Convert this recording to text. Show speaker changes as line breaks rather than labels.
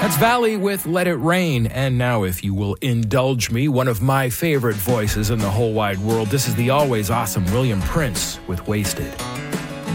That's Valley with Let It Rain. And now, if you will indulge me, one of my favorite voices in the whole wide world, this is the always awesome William Prince with Wasted.